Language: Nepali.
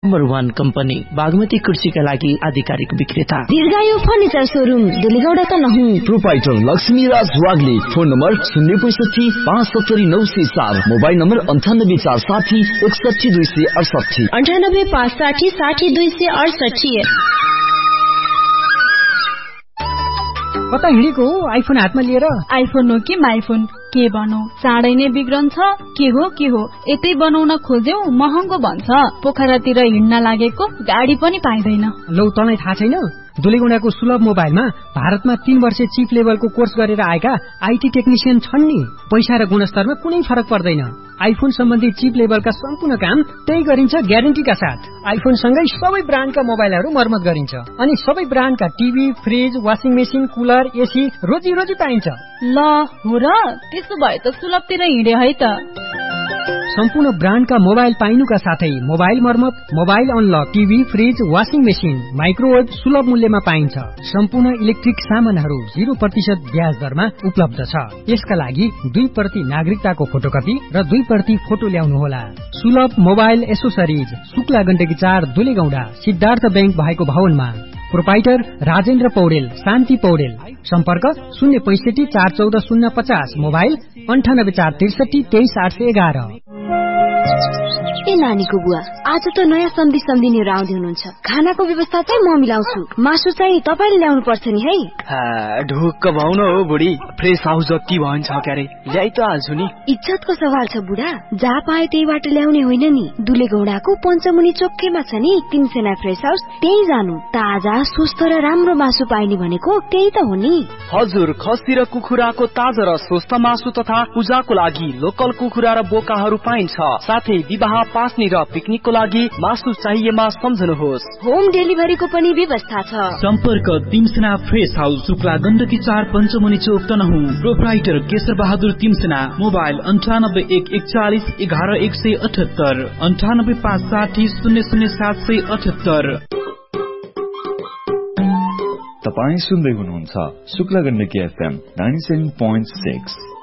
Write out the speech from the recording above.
नम्बर 1 कम्पनी बागमती कुर्सीका लागि आधिकारिक विक्रेता। दीर्घायु फर्निचर शोरूम दुलीगौडा त नहुँ। Proprietor Laxmiraj Wagle. Phone number 065 570 907। Mobile number 98 460 61 268। 98 560 60 268। कता हिँडेको आइफोन हातमा लिएर? आइफोन हो कि माइफोन के बनौ, चाँडै नै बिग्रन्छ। के हो यतै बनाउन खोज्यौ महँगो भन्छ। पोखरातिर हिँड्न लागेको गाडी पनि पाइँदैन। लौ तँलाई थाहा छैन? दुलीगौडाको सुलभ मोबाइलमा भारतमा 3 वर्ष चिप लेभलको कोर्स गरेर आएका आईटी टेक्निशियन छन् नि। पैसा र गुणस्तरमा कुनै फरक पर्दैन। आइफोन सम्बन्धी चिप लेभलका सम्पूर्ण काम त्यही गरिन्छ ग्यारेन्टीका साथ। आइफोन सँगै सबै ब्रान्डका मोबाइलहरू मर्मत गरिन्छ अनि सबै ब्रान्डका TV, fridge, washing machine, cooler, AC रोजी पाइन्छ। ल हो र, त्यसो भए त सुलभतिर हिँडे है त। सम्पूर्ण ब्रान्डका मोबाइल पाइनुका साथै मोबाइल मर्मत, mobile unlock, TV, fridge, washing machine, microwave सुलभ मूल्यमा पाइन्छ। सम्पूर्ण इलेक्ट्रिक सामानहरू 0% ब्याज दरमा उपलब्ध छ। यसका लागि 2% नागरिकताको फोटोकपी र 2% फोटो ल्याउनुहोला। सुलभ mobile accessories, Shukla Gandaki 4 दुलीगौडा, Siddhartha bank भएको भवनमा। प्रोपाइटर राजेन्द्र पौडेल, शान्ति पौडेल। सम्पर्क 065 414 050। मोबाइल 98 463 23 811। ए नानीको बुवा, आज त नयाँ सम्झिनेहरू आउँदै हुनुहुन्छ। खानाको व्यवस्था चाहिँ म मिलाउँछु। मासु चाहिँ तपाईले ल्याउनु पर्छ नि है। ढुक्क भाउन हो बुढी, फ्रेस हाउस जति भन्छ क्यारे ल्याइ त हाल्छु नि। इज्जतको सवाल छ बुढा, जहाँ पाए त्यहीबाट ल्याउने होइन नि। दुलेगौडाको पञ्चमुनि चोकैमा छ नि 3 सेना फ्रेस हाउस, त्यही जानु। ताजा स्वस्थ र राम्रो मासु पाइने भनेको त्यही त हो नि। हजुर, खसी र कुखुराको ताजा र स्वस्थ मासु तथा पूजाको लागि लोकल कुखुरा र बोकाहरू पाइन्छ। साथै विवाह, पास्नी र पिकनिकको लागि मासु चाहिएमा सम्झनुहोस्। होम डेलिभरीको पनि व्यवस्था छ। सम्पर्क तिमसेना फ्रेस हाउस, शुक्ला गण्डकी 4 पञ्चमुनि चोक तनहुँ। प्रोप्राइटर केशर बहादुर तिमसेना। मोबाइल 98 141 11 178, 98 560 00 778। तपाईं सुन्दै हुनुहुन्छ शुक्ला गण्डकी FM 97.6।